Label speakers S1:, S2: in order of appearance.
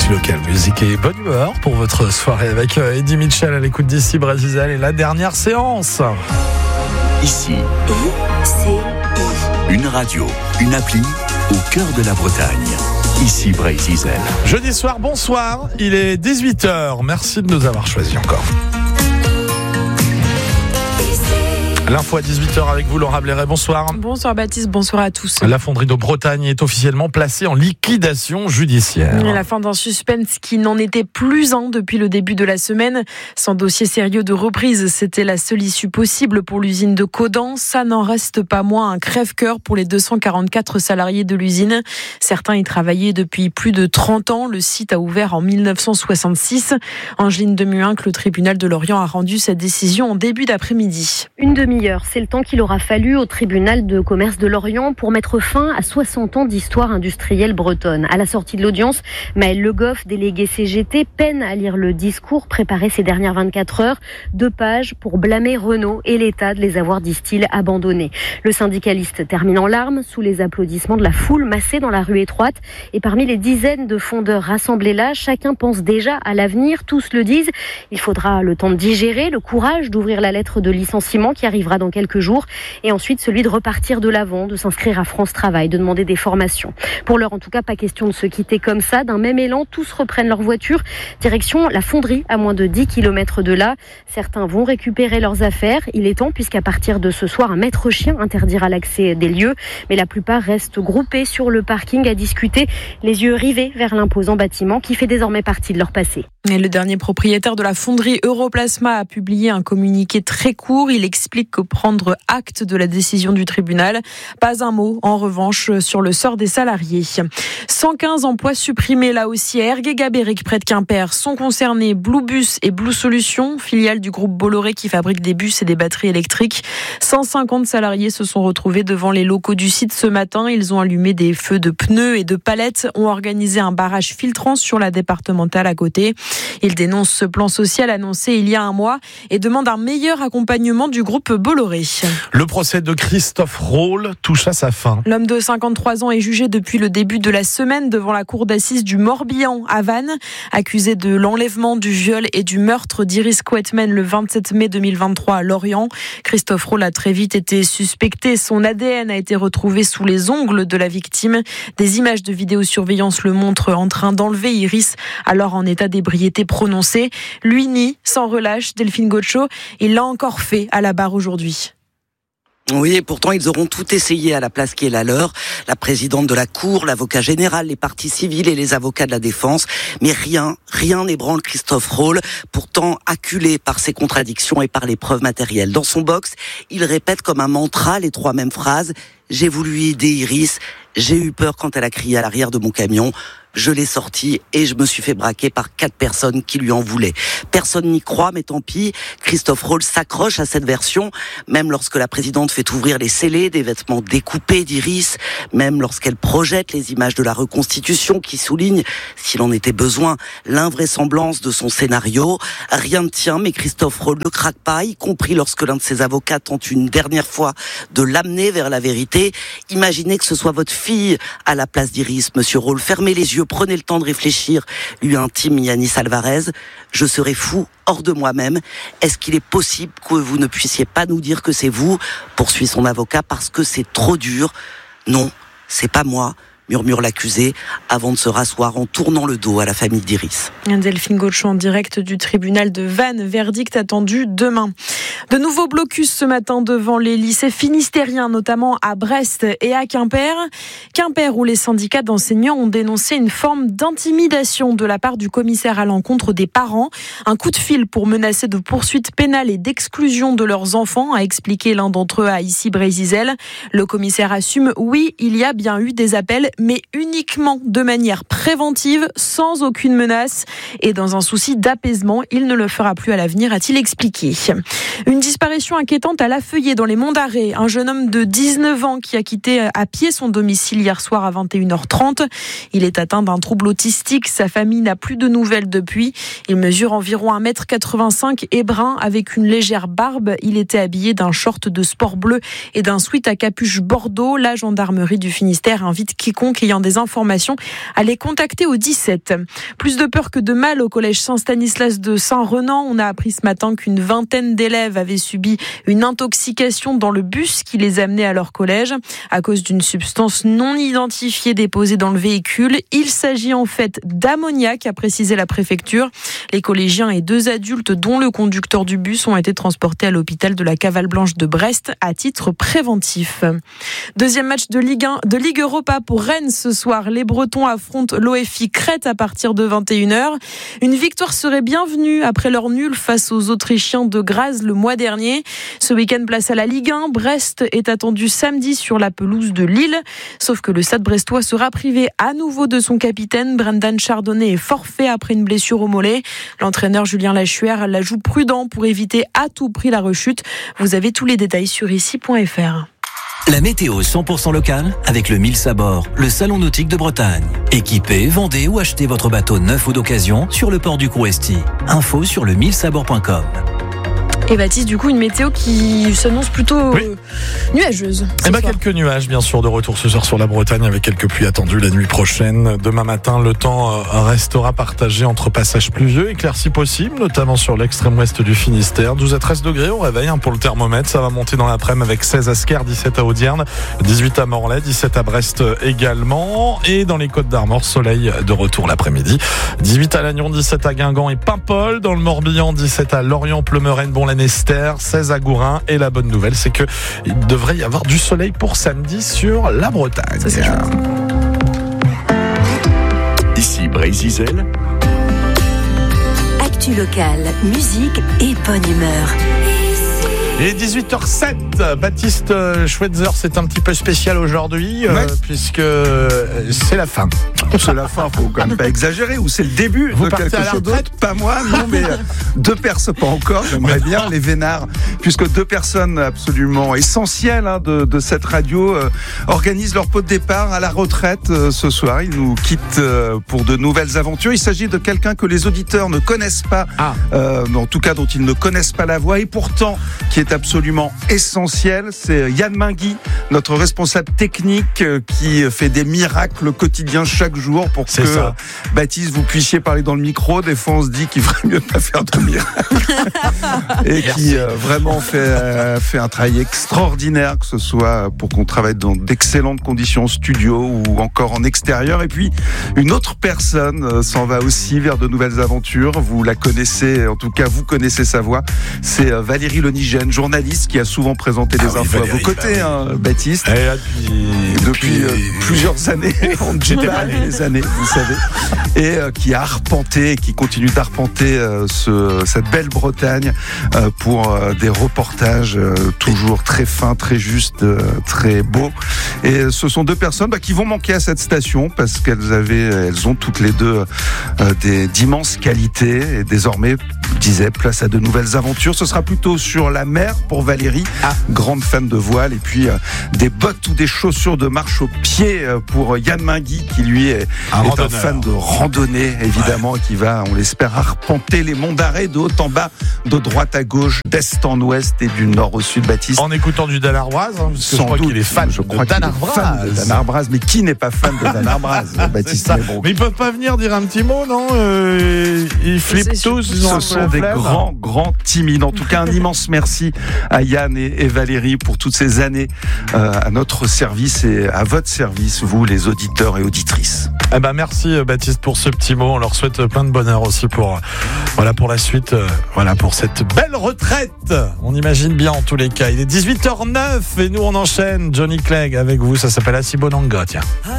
S1: Local Music et bonne humeur pour votre soirée avec Eddie Mitchell à l'écoute d'ici Brésil et la dernière séance.
S2: Ici, une radio, une appli au cœur de la Bretagne. Ici Brésil.
S1: Jeudi soir, bonsoir, il est 18h. Merci de nous avoir choisis encore. L'info à 18h avec vous, Laura Blairet. Bonsoir.
S3: Bonsoir Baptiste, bonsoir à tous.
S1: La fonderie de Bretagne est officiellement placée en liquidation judiciaire.
S3: La fin d'un suspense qui n'en était plus un depuis le début de la semaine. Sans dossier sérieux de reprise, c'était la seule issue possible pour l'usine de Caudan. Ça n'en reste pas moins un crève-cœur pour les 244 salariés de l'usine. Certains y travaillaient depuis plus de 30 ans. Le site a ouvert en 1966. Angeline Demuynck, le tribunal de Lorient a rendu sa décision en début d'après-midi.
S4: Une demi-heure, c'est le temps qu'il aura fallu au tribunal de commerce de Lorient pour mettre fin à 60 ans d'histoire industrielle bretonne. À la sortie de l'audience, Maëlle Le Goff, délégué CGT, peine à lire le discours préparé ces dernières 24 heures. 2 pages pour blâmer Renault et l'État de les avoir, disent-ils, abandonnés. Le syndicaliste termine en larmes sous les applaudissements de la foule massée dans la rue étroite. Et parmi les dizaines de fondeurs rassemblés là, chacun pense déjà à l'avenir. Tous le disent. Il faudra le temps de digérer, le courage d'ouvrir la lettre de licenciement qui arrivera dans quelques jours, et ensuite celui de repartir de l'avant, de s'inscrire à France Travail, de demander des formations. Pour l'heure, en tout cas, pas question de se quitter comme ça. D'un même élan, tous reprennent leur voiture, direction la fonderie, à moins de 10 km de là. Certains vont récupérer leurs affaires. Il est temps, puisqu'à partir de ce soir, un maître chien interdira l'accès des lieux, mais la plupart restent groupés sur le parking à discuter, les yeux rivés vers l'imposant bâtiment qui fait désormais partie de leur passé.
S3: Et le dernier propriétaire de la fonderie Europlasma a publié un communiqué très court. Il explique que prendre acte de la décision du tribunal. Pas un mot, en revanche, sur le sort des salariés. 115 emplois supprimés là aussi à Ergué-Gabéric, près de Quimper. Sont concernés Blue Bus et Blue Solutions, filiale du groupe Bolloré qui fabrique des bus et des batteries électriques. 150 salariés se sont retrouvés devant les locaux du site ce matin. Ils ont allumé des feux de pneus et de palettes, ont organisé un barrage filtrant sur la départementale à côté. Ils dénoncent ce plan social annoncé il y a un mois et demandent un meilleur accompagnement du groupe Bolloré.
S1: Le procès de Christophe Roll touche à sa fin.
S3: L'homme de 53 ans est jugé depuis le début de la semaine devant la cour d'assises du Morbihan à Vannes, accusé de l'enlèvement, du viol et du meurtre d'Iris Quetmen le 27 mai 2023 à Lorient. Christophe Roll a très vite été suspecté. Son ADN a été retrouvé sous les ongles de la victime. Des images de vidéosurveillance le montrent en train d'enlever Iris, alors en état d'ébriété prononcée. Lui nie sans relâche. Delphine Gaucho, il l'a encore fait à la barre aujourd'hui.
S5: Oui, et pourtant, ils auront tout essayé à la place qui est la leur. La présidente de la Cour, l'avocat général, les parties civiles et les avocats de la défense. Mais rien n'ébranle Christophe Roll, pourtant acculé par ses contradictions et par les preuves matérielles. Dans son box, il répète comme un mantra les 3 mêmes phrases. J'ai voulu aider Iris, j'ai eu peur quand elle a crié à l'arrière de mon camion. Je l'ai sortie et je me suis fait braquer par 4 personnes qui lui en voulaient. Personne n'y croit, mais tant pis. Christophe Roll s'accroche à cette version, même lorsque la présidente fait ouvrir les scellés des vêtements découpés d'Iris, même lorsqu'elle projette les images de la reconstitution qui soulignent, s'il en était besoin, l'invraisemblance de son scénario. Rien ne tient, mais Christophe Roll ne craque pas, y compris lorsque l'un de ses avocats tente une dernière fois de l'amener vers la vérité. Imaginez que ce soit votre fille à la place d'Iris, monsieur Roll. Fermez les yeux. Prenez le temps de réfléchir, lui intime Yanis Alvarez. Je serais fou, hors de moi-même. Est-ce qu'il est possible que vous ne puissiez pas nous dire que c'est vous, poursuit son avocat, parce que c'est trop dur? Non, c'est pas moi, murmure l'accusé, avant de se rasseoir en tournant le dos à la famille d'Iris.
S3: Delphine Gaucho en direct du tribunal de Vannes, verdict attendu demain. De nouveaux blocus ce matin devant les lycées finistériens, notamment à Brest et à Quimper. Quimper, où les syndicats d'enseignants ont dénoncé une forme d'intimidation de la part du commissaire à l'encontre des parents. Un coup de fil pour menacer de poursuites pénales et d'exclusion de leurs enfants, a expliqué l'un d'entre eux à Ici Brésil. Le commissaire assume, oui, il y a bien eu des appels, mais uniquement de manière préventive, sans aucune menace. Et dans un souci d'apaisement, il ne le fera plus à l'avenir, a-t-il expliqué. Une disparition inquiétante à La Feuillée dans les Monts d'Arrée. Un jeune homme de 19 ans qui a quitté à pied son domicile hier soir à 21h30. Il est atteint d'un trouble autistique. Sa famille n'a plus de nouvelles depuis. Il mesure environ 1m85 et brun avec une légère barbe. Il était habillé d'un short de sport bleu et d'un sweat à capuche bordeaux. La gendarmerie du Finistère invite quiconque quiconque ayant des informations à les contacter au 17. Plus de peur que de mal au collège Saint-Stanislas de Saint-Renan. On a appris ce matin qu'une vingtaine d'élèves avaient subi une intoxication dans le bus qui les amenait à leur collège à cause d'une substance non identifiée déposée dans le véhicule. Il s'agit en fait d'ammoniac, a précisé la préfecture. Les collégiens et 2 adultes, dont le conducteur du bus, ont été transportés à l'hôpital de la Cavale Blanche de Brest à titre préventif. Deuxième match de Ligue 1, de Ligue Europa pour Rennes ce soir. Les Bretons affrontent l'OFI Crète à partir de 21h. Une victoire serait bienvenue après leur nul face aux Autrichiens de Graz le mois dernier. Ce week-end, place à la Ligue 1. Brest est attendu samedi sur la pelouse de Lille. Sauf que le Stade brestois sera privé à nouveau de son capitaine. Brendan Chardonnay est forfait après une blessure au mollet. L'entraîneur Julien Lachuer la joue prudent pour éviter à tout prix la rechute. Vous avez tous les détails sur ici.fr.
S6: La météo 100% locale avec le Mills à bord, le salon nautique de Bretagne. Équipez, vendez ou achetez votre bateau neuf ou d'occasion sur le port du Crouesty. Info sur le millsabord.com.
S3: Et Baptiste, du coup, une météo qui s'annonce plutôt nuageuse.
S1: Quelques nuages, bien sûr, de retour ce soir sur la Bretagne avec quelques pluies attendues la nuit prochaine. Demain matin, le temps restera partagé entre passages pluvieux, éclaircies possibles, notamment sur l'extrême ouest du Finistère. 12 à 13 degrés au réveil pour le thermomètre. Ça va monter dans l'après-midi avec 16 à Sker, 17 à Audierne, 18 à Morlaix, 17 à Brest également. Et dans les Côtes d'Armor, soleil de retour l'après-midi. 18 à Lannion, 17 à Guingamp et Paimpol. Dans le Morbihan, 17 à Lorient, Pleumeraine, Bon-la-Nester, 16 à Gourin. Et la bonne nouvelle, c'est que il devrait y avoir du soleil pour samedi sur la Bretagne.
S3: Ça, c'est chouette.
S2: Ici Brésil.
S7: Actu locale, musique et bonne humeur.
S1: Il est 18h07. Baptiste Schweitzer, c'est un petit peu spécial aujourd'hui, puisque c'est la fin.
S8: C'est la fin, faut quand même pas exagérer, ou c'est le début
S1: Vous
S8: de
S1: partez
S8: quelque
S1: à la
S8: chose
S1: retraite
S8: d'autre. Pas moi, non, mais 2 personnes, pas encore, j'aimerais bien, les vénards, puisque 2 personnes absolument essentielles de cette radio organisent leur pot de départ à la retraite ce soir. Ils nous quittent pour de nouvelles aventures. Il s'agit de quelqu'un que les auditeurs ne connaissent pas, en tout cas dont ils ne connaissent pas la voix, et pourtant qui est absolument essentiel. C'est Yann Mingui, notre responsable technique, qui fait des miracles quotidiens chaque jour pour que Baptiste, vous puissiez parler dans le micro. Des fois on se dit qu'il ferait mieux de pas faire de miracles et qui vraiment fait un travail extraordinaire, que ce soit pour qu'on travaille dans d'excellentes conditions studio ou encore en extérieur. Et puis une autre personne s'en va aussi vers de nouvelles aventures. Vous la connaissez, en tout cas vous connaissez sa voix, c'est Valérie Lenigène, journaliste qui a souvent présenté des infos Valérie, à vos côtés, Baptiste. Depuis plusieurs années, on ne dit pas les années, vous savez, et qui a arpenté, qui continue d'arpenter cette belle Bretagne pour des reportages toujours très fins, très justes, très beaux. Et ce sont 2 personnes qui vont manquer à cette station parce elles ont toutes les 2 d'immenses qualités, et désormais, je disais, place à de nouvelles aventures. Ce sera plutôt sur la mer pour Valérie, grande fan de voile, et puis des bottes ou des chaussures de marche aux pieds pour Yann Mingui, qui lui est un fan de randonnée, évidemment, et qui va, on l'espère, arpenter les monts d'Arrée de haut en bas, de droite à gauche, d'est en ouest et du nord au sud. Baptiste,
S1: en écoutant du Dan Arbraz, parce que je crois qu'il est fan de Dan Arbraz.
S8: Mais qui n'est pas fan de Dan Arbraz, Baptiste?
S1: Mais ils peuvent pas venir dire un petit mot, non? Ils flippent tous.
S8: Ce sont des grands timides. En tout cas, un immense merci à Yann et Valérie pour toutes ces années à notre service et à votre service, vous les auditeurs et auditrices.
S1: Merci Baptiste pour ce petit mot. On leur souhaite plein de bonheur aussi pour la suite, pour cette belle retraite. On imagine bien en tous les cas. Il est 18h09 et nous on enchaîne. Johnny Clegg avec vous, ça s'appelle Asibonanga, tiens.